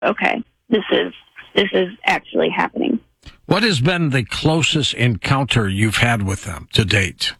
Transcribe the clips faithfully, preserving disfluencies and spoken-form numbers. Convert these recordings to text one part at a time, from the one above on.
okay, this is this is actually happening. What has been the closest encounter you've had with them to date?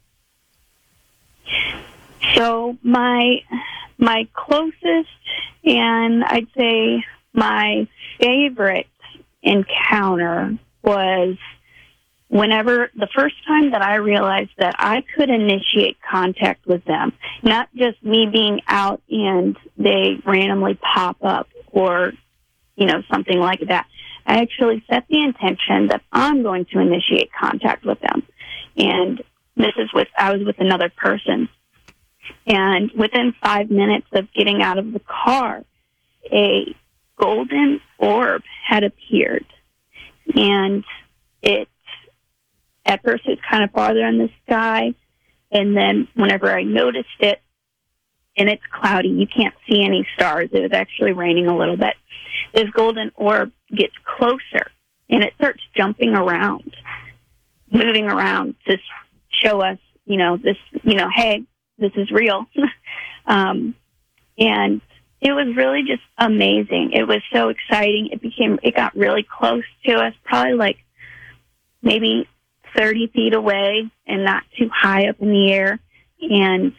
So my my closest, and I'd say my favorite encounter was whenever the first time that I realized that I could initiate contact with them, not just me being out and they randomly pop up or, you know, something like that. I actually set the intention that I'm going to initiate contact with them. And this is with, I was with another person. And within five minutes of getting out of the car, a golden orb had appeared. And it, at first it was kind of farther in the sky. And then whenever I noticed it, and it's cloudy, you can't see any stars. It was actually raining a little bit. This golden orb gets closer, and it starts jumping around, moving around to show us, you know, this, you know, hey, this is real. um, and it was really just amazing. It was so exciting. It became, it got really close to us, probably like maybe thirty feet away and not too high up in the air. And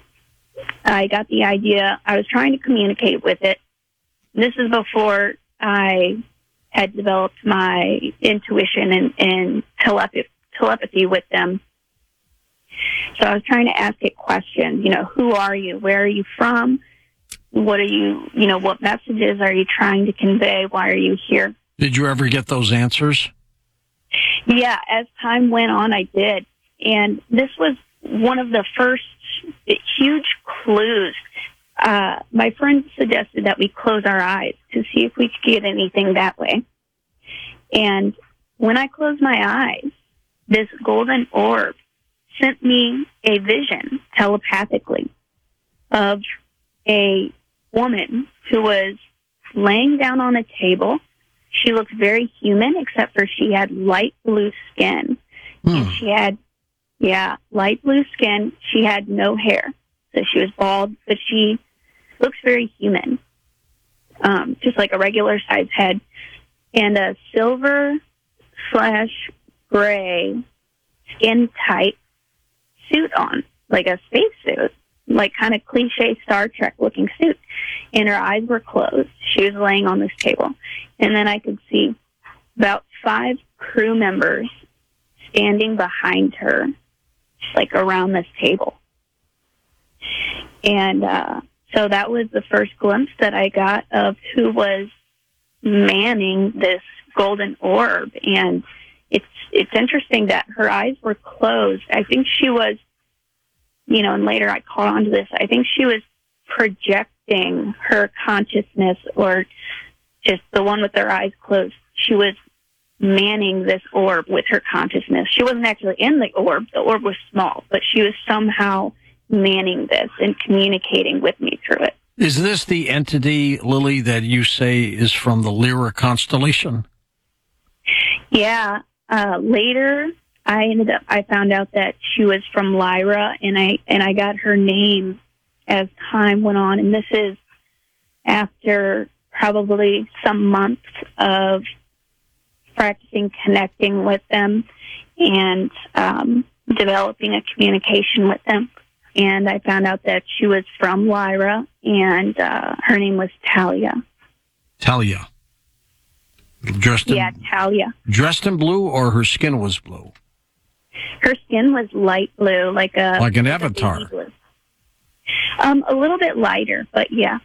I got the idea. I was trying to communicate with it. This is before I had developed my intuition and, and telepathy, telepathy with them. So I was trying to ask it questions. You know, who are you? Where are you from? What are you, you know, what messages are you trying to convey? Why are you here? Did you ever get those answers? Yeah, as time went on, I did. And this was one of the first huge clues. Uh, my friend suggested that we close our eyes to see if we could get anything that way. And when I closed my eyes, this golden orb sent me a vision telepathically of a woman who was laying down on a table. She looked very human, except for she had light blue skin. Hmm. And she had, yeah, light blue skin. She had no hair. So she was bald, but she looks very human, um, just like a regular size head, and a silver slash gray skin type suit on, like a space suit, like kind of cliche Star Trek looking suit. And her eyes were closed. She was laying on this table. And then I could see about five crew members standing behind her, like around this table. And uh, so that was the first glimpse that I got of who was manning this golden orb. And it's it's interesting that her eyes were closed. I think she was, you know, and later I caught on to this, I think she was projecting her consciousness, or just the one with her eyes closed. She was manning this orb with her consciousness. She wasn't actually in the orb. The orb was small, but she was somehow manning this and communicating with me through it. Is this the entity, Lily, that you say is from the Lyra constellation? Yeah. Uh, later, I ended up, I found out that she was from Lyra, and I, and I got her name as time went on. And this is after probably some months of practicing connecting with them and um, developing a communication with them. And I found out that she was from Lyra, and uh, her name was Talia. Talia. Dressed in, yeah, Talia. Dressed in blue, or her skin was blue? Her skin was light blue, like a like an like avatar. A, um, a little bit lighter, but yeah.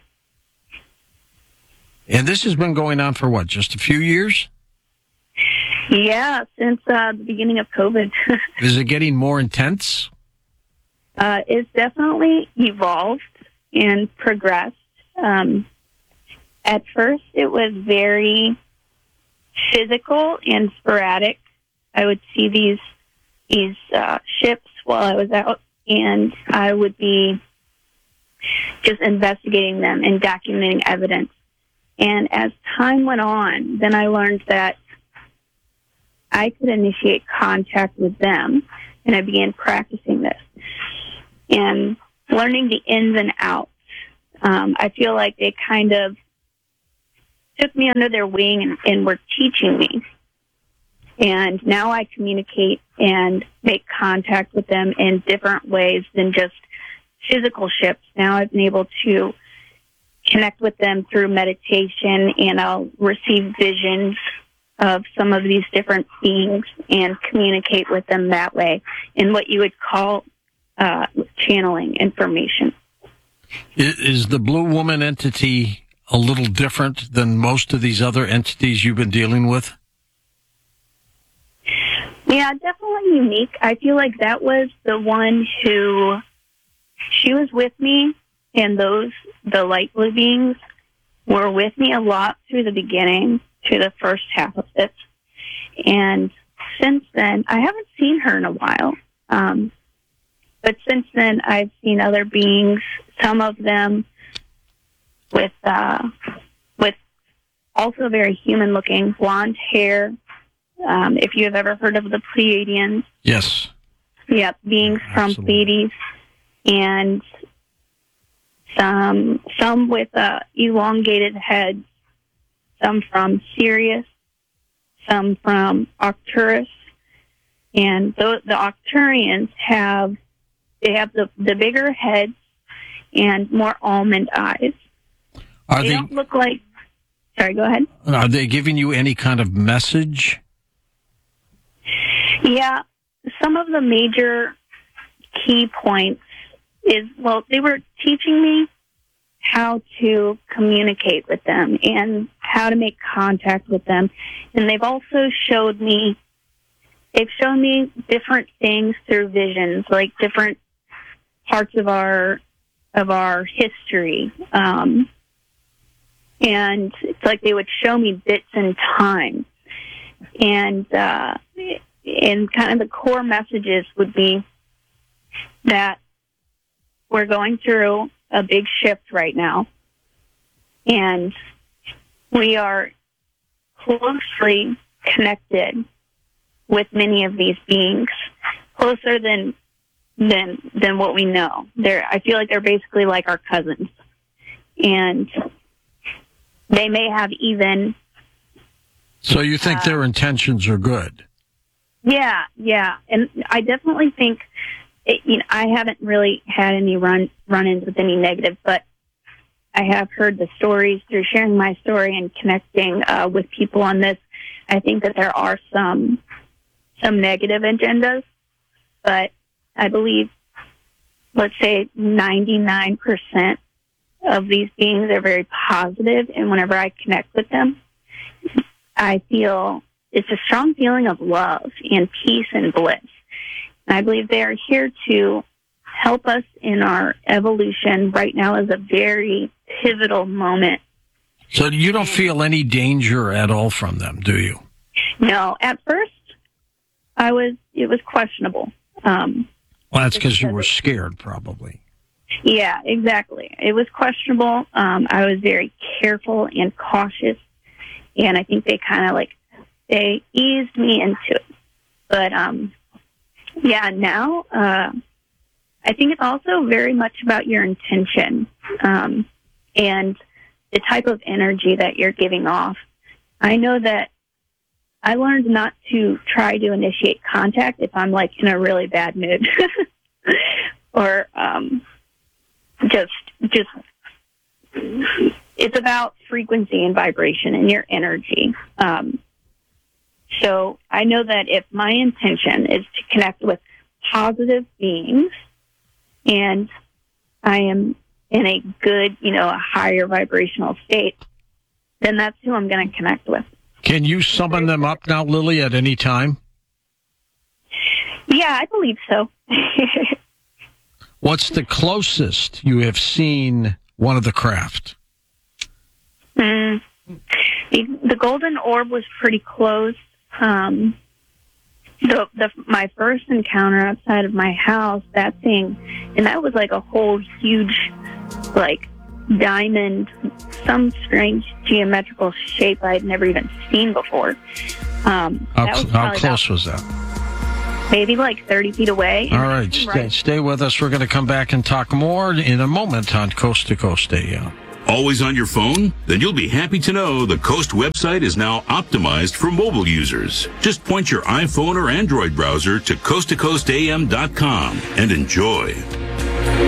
And this has been going on for what, just a few years? Yeah, since uh, the beginning of COVID. Is it getting more intense? Uh, it's definitely evolved and progressed. Um, at first, it was very physical and sporadic. I would see these these uh, ships while I was out, and I would be just investigating them and documenting evidence. And as time went on, then I learned that I could initiate contact with them, and I began practicing this and learning the ins and outs. Um, I feel like they kind of took me under their wing and, and were teaching me. And now I communicate and make contact with them in different ways than just physical shifts. Now I've been able to connect with them through meditation, and I'll receive visions of some of these different beings and communicate with them that way in what you would call uh, channeling information. Is the Blue Woman entity a little different than most of these other entities you've been dealing with? Yeah, definitely unique. I feel like that was the one who, she was with me, and those, the light blue beings, were with me a lot through the beginning, through the first half of this. And since then, I haven't seen her in a while. Um, but since then, I've seen other beings, some of them with, uh, with also very human-looking blonde hair. Um, if you have ever heard of the Pleiadians. Yes. Yep, beings from Pleiades. And some some with uh, elongated heads, some from Sirius, some from Arcturus. And those, the Arcturians have, they have the, the bigger heads and more almond eyes. Are they, they don't look like, sorry, go ahead. Are they giving you any kind of message? Yeah, some of the major key points is, well, they were teaching me how to communicate with them and how to make contact with them. And they've also showed me, they've shown me different things through visions, like different parts of our, of our history. Um, and it's like they would show me bits in time. And, uh, and kind of the core messages would be that we're going through a big shift right now, and we are closely connected with many of these beings, closer than than than what we know. They're, I feel like they're basically like our cousins, and they may have even. So you think uh, their intentions are good? Yeah, yeah, and I definitely think, it, you know, I haven't really had any run run-ins with any negative, but I have heard the stories through sharing my story and connecting uh, with people on this. I think that there are some some negative agendas, but I believe, let's say, ninety-nine percent of these beings are very positive, and whenever I connect with them, I feel it's a strong feeling of love and peace and bliss. And I believe they are here to help us in our evolution. Right now is a very pivotal moment. So you don't feel any danger at all from them, do you? No. At first, I was, it was questionable. Um, well, that's because you were scared, probably. Yeah, exactly. It was questionable. Um, I was very careful and cautious. And I think they kind of like, they eased me into it. But, um, yeah, now, uh, I think it's also very much about your intention, um, and the type of energy that you're giving off. I know that I learned not to try to initiate contact if I'm like in a really bad mood or, um, just, just, it's about frequency and vibration and your energy. Um, So I know that if my intention is to connect with positive beings and I am in a good, you know, a higher vibrational state, then that's who I'm going to connect with. Can you summon them up now, Lily, at any time? Yeah, I believe so. What's the closest you have seen one of the craft? Mm, the, the golden orb was pretty close. Um, the, the, my first encounter outside of my house, that thing, and that was like a whole huge, like, diamond, some strange geometrical shape I'd never even seen before. Um, how, was how close was that? Maybe like thirty feet away. All right, stay, stay with us. We're going to come back and talk more in a moment on Coast to Coast A M. Always on your phone? Then you'll be happy to know the Coast website is now optimized for mobile users. Just point your iPhone or Android browser to coast to coast a m dot com and enjoy.